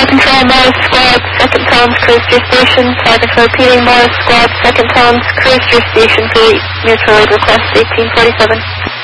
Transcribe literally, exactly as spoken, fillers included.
Fire Control, Morris Squad, second Tom's cruise to your station. Fire Control repeating, Morris Squad, second Tom's cruise to your station, complete. Mutual aid request eighteen forty-seven.